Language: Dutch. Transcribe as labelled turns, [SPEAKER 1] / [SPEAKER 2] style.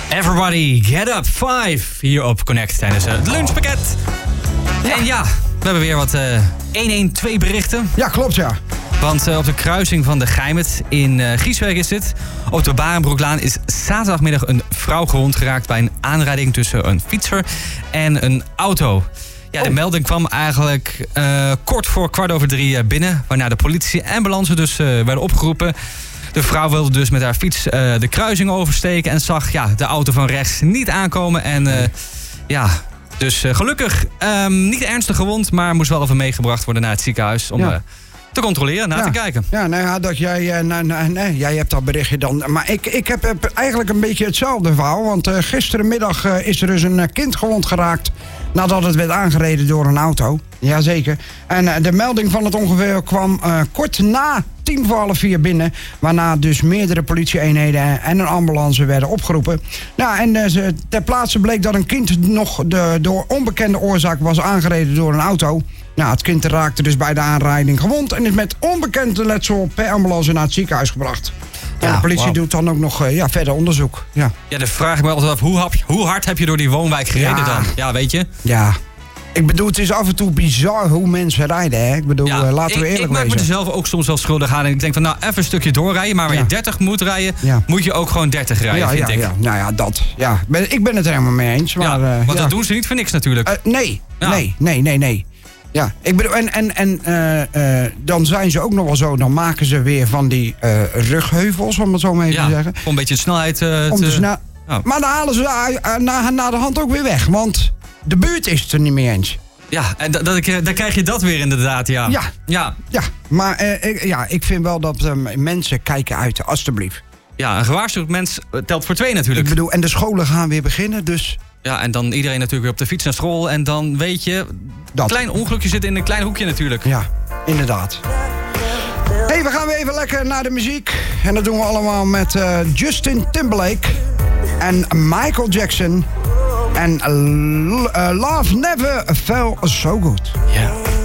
[SPEAKER 1] Everybody get up, 5 hier op Connect tijdens het lunchpakket. Ja. En ja, we hebben weer wat 112 berichten.
[SPEAKER 2] Ja, klopt ja.
[SPEAKER 1] Want op de kruising van de Geimet in Gieswerk is dit. Op de Barenbroeklaan is zaterdagmiddag een vrouw gewond geraakt bij een aanrijding tussen een fietser en een auto. Ja, de melding kwam eigenlijk kort voor 2:15 binnen, waarna de politie en ambulance dus werden opgeroepen. De vrouw wilde dus met haar fiets de kruising oversteken en zag de auto van rechts niet aankomen. En dus gelukkig niet ernstig gewond, maar moest wel even meegebracht worden naar het ziekenhuis om te controleren, naar te kijken.
[SPEAKER 2] Ja, nou ja, dat jij jij hebt dat berichtje dan. Maar ik heb eigenlijk een beetje hetzelfde verhaal. Want gisterenmiddag is er dus een kind gewond geraakt nadat het werd aangereden door een auto. Jazeker. En de melding van het ongeval kwam kort na 4:10 binnen. Waarna dus meerdere politieeenheden en een ambulance werden opgeroepen. Nou, en ter plaatse bleek dat een kind nog door onbekende oorzaak was aangereden door een auto. Nou, het kind raakte dus bij de aanrijding gewond en is met onbekende letsel per ambulance naar het ziekenhuis gebracht. En de politie doet dan ook nog verder onderzoek. Ja,
[SPEAKER 1] dan vraag ik me altijd af, hoe hard heb je door die woonwijk gereden dan? Ja, weet je?
[SPEAKER 2] Ja. Ik bedoel, het is af en toe bizar hoe mensen rijden, hè? Ik bedoel, laten we eerlijk
[SPEAKER 1] zijn. Ik maak me er zelf ook soms wel schuldig aan. En ik denk van, even een stukje doorrijden. Maar waar je 30 moet rijden, moet je ook gewoon 30 rijden, vind ik.
[SPEAKER 2] Ja, nou ja, dat. Ja. Ik ben het er helemaal mee eens. Maar,
[SPEAKER 1] want dat doen ze niet voor niks natuurlijk.
[SPEAKER 2] Nee. Ja, ik bedoel, dan zijn ze ook nog wel zo, dan maken ze weer van die rugheuvels, om het zo maar even te zeggen.
[SPEAKER 1] Om een beetje de snelheid
[SPEAKER 2] Maar dan halen ze na de hand ook weer weg, want de buurt is het er niet mee eens.
[SPEAKER 1] Ja, en dan krijg je dat weer inderdaad, Ja,
[SPEAKER 2] maar ik vind wel dat mensen kijken uit, alstublieft.
[SPEAKER 1] Ja, een gewaarschuwd mens telt voor 2 natuurlijk.
[SPEAKER 2] Ik bedoel, en de scholen gaan weer beginnen, dus...
[SPEAKER 1] Ja, en dan iedereen natuurlijk weer op de fiets naar school. En dan weet je, een klein ongelukje zit in een klein hoekje natuurlijk.
[SPEAKER 2] Ja, inderdaad. Hey, we gaan weer even lekker naar de muziek. En dat doen we allemaal met Justin Timberlake en Michael Jackson. En Love Never Felt So Good.
[SPEAKER 1] Ja.